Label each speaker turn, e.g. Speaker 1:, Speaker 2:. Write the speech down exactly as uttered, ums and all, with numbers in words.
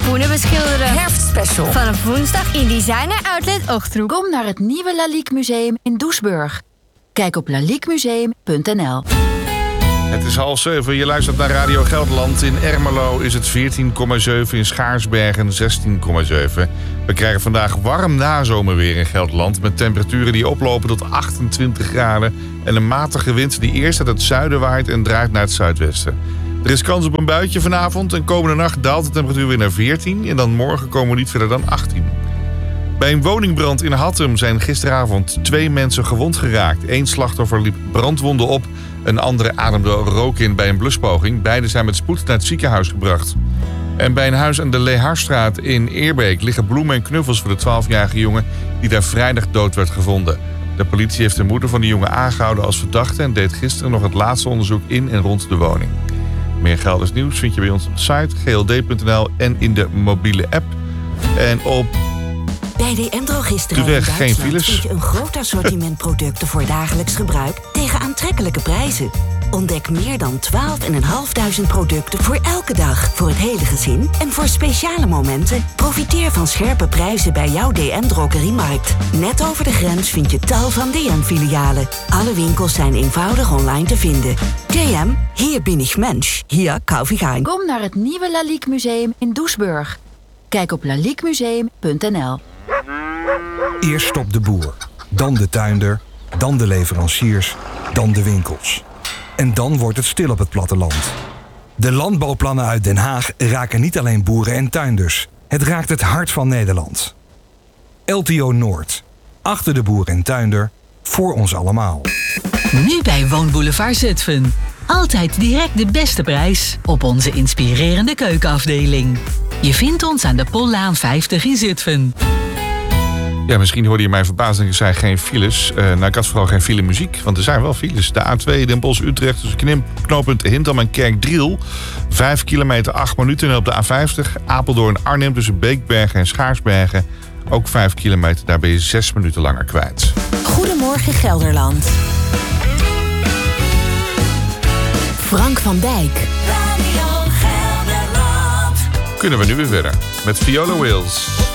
Speaker 1: pompoenen beschilderen.
Speaker 2: Herfstspecial.
Speaker 1: Vanaf woensdag in Designer Outlet Ochtroep.
Speaker 3: Kom naar het nieuwe Lalique Museum in Doesburg. Kijk op laliquemuseum punt n l.
Speaker 4: Het is half zeven, je luistert naar Radio Gelderland. In Ermelo is het veertien komma zeven, in Schaarsbergen zestien komma zeven. We krijgen vandaag warm nazomerweer in Gelderland... met temperaturen die oplopen tot achtentwintig graden... en een matige wind die eerst uit het zuiden waait en draait naar het zuidwesten. Er is kans op een buitje vanavond en komende nacht daalt de temperatuur weer naar veertien... en dan morgen komen we niet verder dan achttien. Bij een woningbrand in Hattem zijn gisteravond twee mensen gewond geraakt. Eén slachtoffer liep brandwonden op, een andere ademde rook in bij een bluspoging. Beiden zijn met spoed naar het ziekenhuis gebracht. En bij een huis aan de Leharstraat in Eerbeek liggen bloemen en knuffels voor de twaalfjarige jongen die daar vrijdag dood werd gevonden. De politie heeft de moeder van de jongen aangehouden als verdachte en deed gisteren nog het laatste onderzoek in en rond de woning. Meer Gelders nieuws vind je bij ons op de site g l d punt n l en in de mobiele app. En op
Speaker 5: Bij de Endrogisterij in
Speaker 4: weg, geen
Speaker 5: Duitsland
Speaker 4: files.
Speaker 5: vind je een groot assortiment producten voor dagelijks gebruik tegen aantrekkelijke prijzen. Ontdek meer dan twaalf duizend vijfhonderd producten voor elke dag, voor het hele gezin en voor speciale momenten. Profiteer van scherpe prijzen bij jouw D M-drogeriemarkt. Net over de grens vind je tal van D M-filialen. Alle winkels zijn eenvoudig online te vinden. D M, hier bin ich Mensch, hier kauf ich ein.
Speaker 3: Kom naar het nieuwe Lalique Museum in Doesburg. Kijk op laliquemuseum punt n l.
Speaker 6: Eerst stopt de boer, dan de tuinder, dan de leveranciers, dan de winkels. En dan wordt het stil op het platteland. De landbouwplannen uit Den Haag raken niet alleen boeren en tuinders. Het raakt het hart van Nederland. L T O Noord. Achter de boer en tuinder. Voor ons allemaal.
Speaker 7: Nu bij Woonboulevard Zutphen. Altijd direct de beste prijs op onze inspirerende keukenafdeling. Je vindt ons aan de Pollaan vijftig in Zutphen.
Speaker 4: Ja, misschien hoorde je mij verbaasd en ik zei geen files. Uh, nou, ik had vooral geen file muziek, want er zijn wel files. De A twee, Den Bosch, Utrecht, tussen Knim, knooppunt Hintham en Kerkdriel. Vijf kilometer, acht minuten. En op de A vijftig, Apeldoorn, Arnhem, tussen Beekbergen en Schaarsbergen. Ook vijf kilometer, daar ben je zes minuten langer kwijt.
Speaker 5: Goedemorgen Gelderland. Frank van Dijk.
Speaker 4: Kunnen we nu weer verder met Viola Wills.